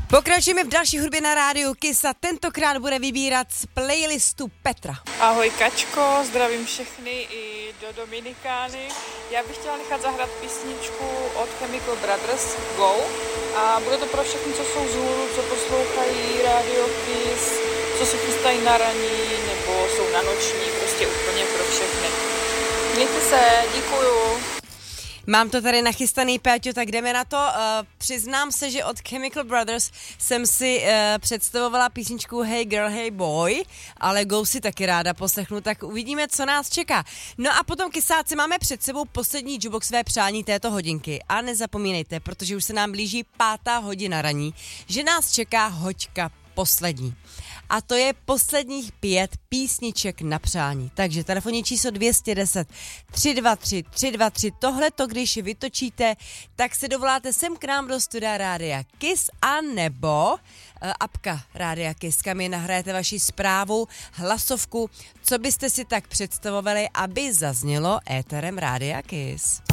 Pokračujeme v další hudbě na rádiu Kiss a tentokrát bude vybírat z playlistu Petra. Ahoj Kačko, zdravím všechny i do Dominikány. Já bych chtěla nechat zahrát písničku od Chemical Brothers Go a bude to pro všechny, co jsou z hůru, co poslouchají rádio Kiss, co se chystají na raní nebo jsou na noční, prostě úplně pro všechny. Mějte se, děkuju. Mám to tady nachystaný, Péťo, tak jdeme na to. Přiznám se, že od Chemical Brothers jsem si představovala písničku Hey Girl, Hey Boy, ale Go si taky ráda poslechnu, tak uvidíme, co nás čeká. No a potom, kysáci, máme před sebou poslední jukeboxové přání této hodinky. A nezapomínejte, protože už se nám blíží 5. hodina raní, že nás čeká hoďka poslední. A to je posledních 5 písniček na přání. Takže telefonní číslo 210 323 323. Tohleto, když vytočíte, tak se dovoláte sem k nám do studia Rádia Kiss a nebo apka Rádia Kiss, kam je nahrajete vaši zprávu, hlasovku, co byste si tak představovali, aby zaznělo éterem Rádia Kiss.